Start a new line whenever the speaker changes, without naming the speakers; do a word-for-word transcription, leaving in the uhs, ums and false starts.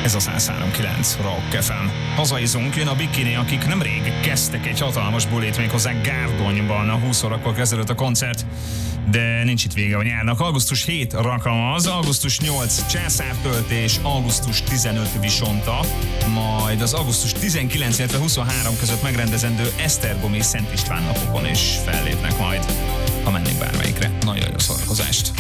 Ez a száz három kilenc Rock ef em. Hazaizunk, jön a Bikini, akik nemrég kezdtek egy hatalmas bulit, méghozzá Gárdonyban, a húsz órakor kezdődött a koncert, de nincs itt vége a nyárnak. augusztus hetedike Rakamaz, augusztus nyolcadika Császártöltés, augusztus tizenötödike Visonta, majd az augusztus tizenkilencedike illetve huszonharmadika között megrendezendő Esztergom és Szent István napokon is fellépnek majd, ha mennék bármelyikre. Nagyon jó szórakozást!